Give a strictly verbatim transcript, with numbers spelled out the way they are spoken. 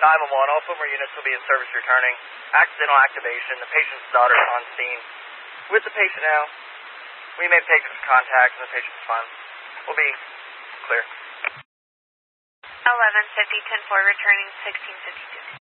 nine one one, all Fillmore units will be in service returning. Accidental activation. The patient's daughter is on scene. With the patient now. We made patient's contacts and the patient's fine. We'll be clear. eleven fifty, ten four, returning sixteen fifty-two.